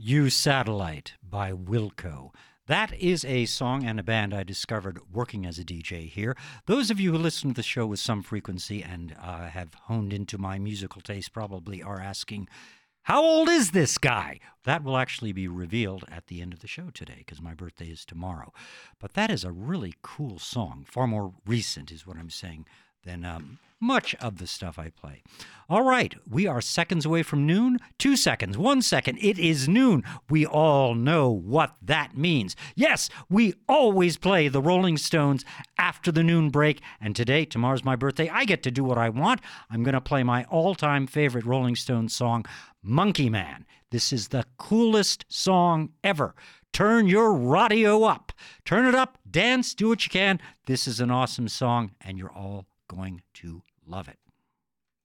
You Satellite by Wilco. That is a song and a band I discovered working as a DJ here. Those of you who listen to the show with some frequency and have honed into my musical taste probably are asking, how old is this guy? That will actually be revealed at the end of the show today because my birthday is tomorrow. But that is a really cool song, far more recent is what I'm saying than much of the stuff I play. All right, we are seconds away from noon. 2 seconds, 1 second, it is noon. We all know what that means. Yes, we always play the Rolling Stones after the noon break, and today, tomorrow's my birthday, I get to do what I want. I'm going to play my all-time favorite Rolling Stones song, Monkey Man. This is the coolest song ever. Turn your radio up. Turn it up, dance, do what you can. This is an awesome song, and you're all going to love it.